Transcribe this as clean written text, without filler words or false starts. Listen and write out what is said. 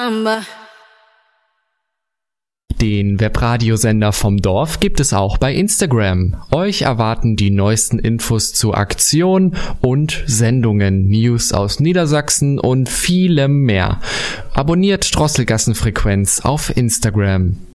Den Webradiosender vom Dorf gibt es auch bei Instagram. Euch erwarten die neuesten Infos zu Aktionen und Sendungen, News aus Niedersachsen und vielem mehr. Abonniert Drosselgassenfrequenz auf Instagram.